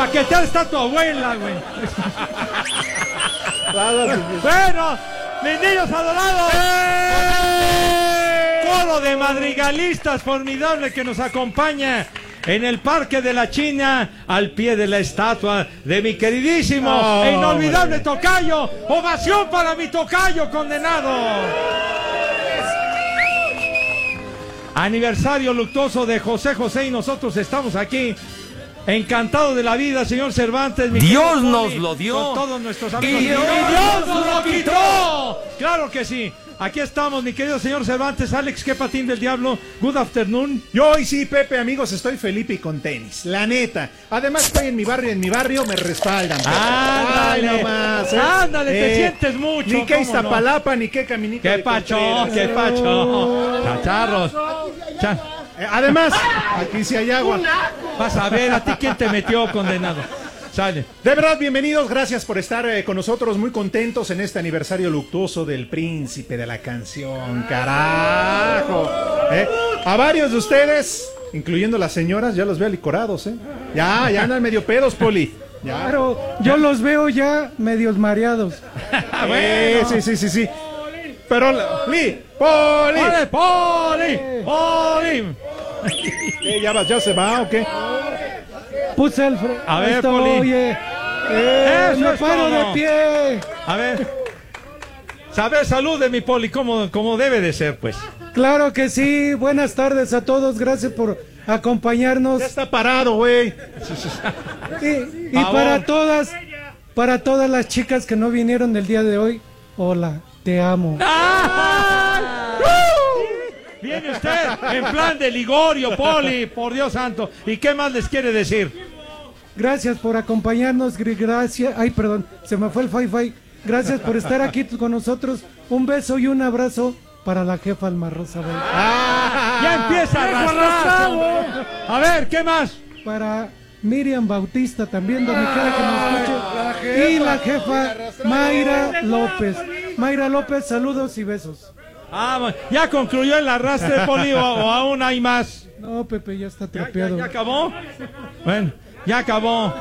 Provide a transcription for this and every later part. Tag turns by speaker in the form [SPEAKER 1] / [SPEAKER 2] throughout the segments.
[SPEAKER 1] paquetear está tu abuela, güey. Bueno, mis niños adorados. Coro de madrigalistas formidable que nos acompaña en el Parque de la China, al pie de la estatua de mi queridísimo e inolvidable tocayo. Ovación para mi tocayo condenado. Aniversario luctuoso de José José y nosotros estamos aquí. Encantado de la vida, señor Cervantes.
[SPEAKER 2] Dios nos lo dio.
[SPEAKER 1] Con todos nuestros amigos. ¡Y Dios nos lo quitó! Claro que sí. Aquí estamos, mi querido señor Cervantes. Alex, qué patín del diablo. Good afternoon.
[SPEAKER 3] Yo hoy sí, Pepe, amigos, estoy Felipe y con tenis. La neta. Además estoy en mi barrio me respaldan.
[SPEAKER 1] Ándale,
[SPEAKER 3] ay, nomás,
[SPEAKER 1] ándale, te sientes mucho.
[SPEAKER 3] Ni que Iztapalapa, ni que Caminito.
[SPEAKER 1] Qué pacho, qué pacho. Chacharros.
[SPEAKER 3] Además, aquí sí hay agua.
[SPEAKER 1] Vas a ver, a ti quién te metió, condenado. Sale.
[SPEAKER 3] De verdad, bienvenidos, gracias por estar con nosotros, muy contentos en este aniversario luctuoso del príncipe de la canción, carajo. A varios de ustedes, incluyendo las señoras, ya los veo licorados, ya andan medio pedos, Poli. Ya.
[SPEAKER 4] Claro, yo los veo ya medios mareados.
[SPEAKER 3] Bueno. Sí. Pero, Poli. ¿Ya se va o qué?
[SPEAKER 4] Puse el
[SPEAKER 1] a ver, Poli.
[SPEAKER 4] Oye,
[SPEAKER 1] Eso
[SPEAKER 4] me
[SPEAKER 1] es
[SPEAKER 4] paro
[SPEAKER 1] todo.
[SPEAKER 4] de pie.
[SPEAKER 1] A ver. Salud de mi Poli, como debe de ser, pues.
[SPEAKER 4] Claro que sí. Buenas tardes a todos. Gracias por acompañarnos.
[SPEAKER 3] Ya está parado, güey.
[SPEAKER 4] Y para todas las chicas que no vinieron el día de hoy, hola, te amo.
[SPEAKER 1] Viene usted en plan de Ligorio, Poli, por Dios santo. ¿Y qué más les quiere decir?
[SPEAKER 4] Gracias por acompañarnos, gracias. Ay, perdón, se me fue el fi-fi. Gracias por estar aquí con nosotros. Un beso y un abrazo para la jefa Alma Rosa.
[SPEAKER 1] Ya empieza a arrastrar. A ver, ¿qué más?
[SPEAKER 4] Para Miriam Bautista también, donde quiera que nos escuche. Y la jefa Mayra López. Mayra López, saludos y besos.
[SPEAKER 1] ¿Ya concluyó el arrastre, Poli, o aún hay más?
[SPEAKER 4] No, Pepe, ya está trapeado.
[SPEAKER 1] ¿Ya acabó? Bueno, ya acabó.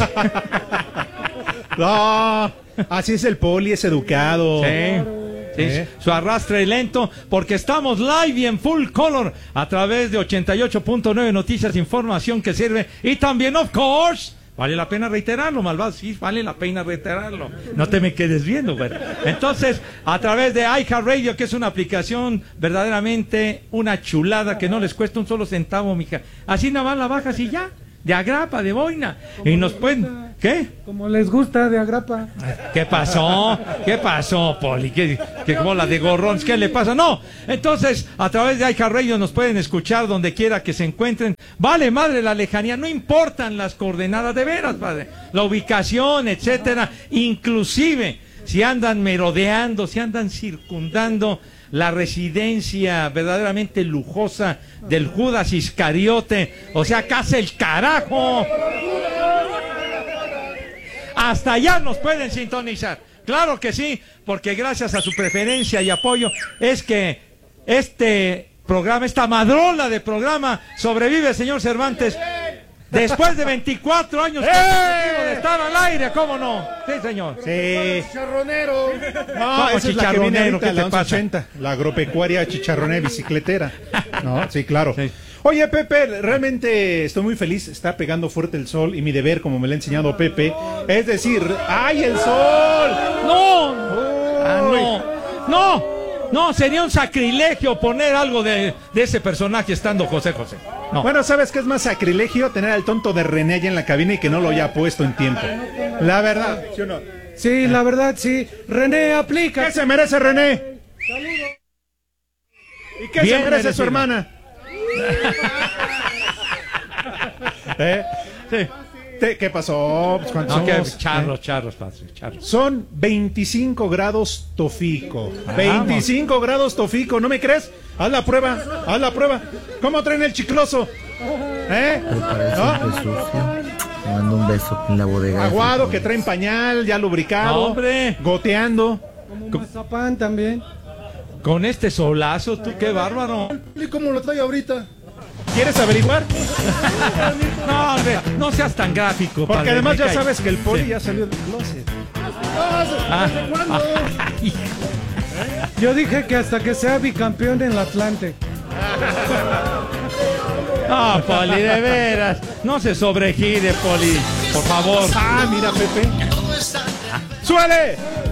[SPEAKER 3] No, así es el Poli, es educado.
[SPEAKER 1] Sí, su arrastre lento, porque estamos live y en full color a través de 88.9 Noticias, información que sirve. Y también, of course, vale la pena reiterarlo, malvado, sí, vale la pena reiterarlo. No te me quedes viendo, güey. Entonces, a través de iHeartRadio, que es una aplicación verdaderamente una chulada que no les cuesta un solo centavo, mija. Así nada más la bajas y ya, de agrapa, de boina. Y nos pueden... ¿Qué?
[SPEAKER 4] Como les gusta, de agrapa.
[SPEAKER 1] ¿Qué pasó? ¿Qué pasó, Poli? ¿Qué bola de gorrons? ¿Qué le pasa? No. Entonces, a través de iHeartRadio nos pueden escuchar donde quiera que se encuentren. Vale madre la lejanía, no importan las coordenadas, de veras, padre. La ubicación, etcétera. Inclusive, si andan merodeando, si andan circundando la residencia verdaderamente lujosa del Judas Iscariote, o sea, casa el carajo. Hasta allá nos pueden sintonizar. Claro que sí, porque gracias a su preferencia y apoyo es que este programa, esta madrola de programa sobrevive, señor Cervantes, después de 24 años consecutivos de estar al aire, ¿cómo no? Sí, señor.
[SPEAKER 3] Sí.
[SPEAKER 2] Chicharronero.
[SPEAKER 3] No, esa es la que viene ahorita,
[SPEAKER 1] ¿qué te
[SPEAKER 3] la
[SPEAKER 1] pasa?
[SPEAKER 3] 1180, la agropecuaria chicharronera bicicletera. No, sí, claro.
[SPEAKER 1] Sí.
[SPEAKER 3] Oye, Pepe, realmente estoy muy feliz, está pegando fuerte el sol y mi deber, como me lo ha enseñado Pepe, es decir, ¡ay, el sol!
[SPEAKER 1] No, sería un sacrilegio poner algo de ese personaje estando José José. No.
[SPEAKER 3] Bueno, ¿sabes qué es más sacrilegio? Tener al tonto de René allá en la cabina y que no lo haya puesto en tiempo. La verdad, ¿sí o no?
[SPEAKER 4] Sí, la verdad, sí. René, aplica.
[SPEAKER 3] ¿Qué se merece René? ¿Y qué
[SPEAKER 1] Bien
[SPEAKER 3] se merece
[SPEAKER 1] merecido.
[SPEAKER 3] su hermana?
[SPEAKER 1] Sí.
[SPEAKER 3] ¿Qué pasó? Pues, ¿cuántos
[SPEAKER 1] No, que
[SPEAKER 3] somos?
[SPEAKER 1] charros, charros.
[SPEAKER 3] Son 25 grados Tofico. 25 grados Tofico, ¿no me crees? Haz la prueba. ¿Cómo traen el chicloso?
[SPEAKER 5] Siempre sucio. Le mando un beso en la bodega.
[SPEAKER 3] Aguado, que traen pañal, ya lubricado.
[SPEAKER 1] No, hombre.
[SPEAKER 3] Goteando.
[SPEAKER 4] Como mazapán también.
[SPEAKER 1] Con este solazo, tú qué bárbaro.
[SPEAKER 2] ¿Y cómo lo trae ahorita?
[SPEAKER 3] ¿Quieres averiguar?
[SPEAKER 1] No, hombre, no seas tan gráfico.
[SPEAKER 3] Porque
[SPEAKER 1] padre,
[SPEAKER 3] además
[SPEAKER 1] me
[SPEAKER 3] ya
[SPEAKER 1] cae.
[SPEAKER 3] sabes que el Poli
[SPEAKER 1] Sí.
[SPEAKER 3] ya salió del closet.
[SPEAKER 4] Yo dije que hasta que sea bicampeón en el Atlante.
[SPEAKER 1] No, Poli, de veras. No se sobregire, Poli. Por favor.
[SPEAKER 3] Ah, mira, Pepe. ¡Suele!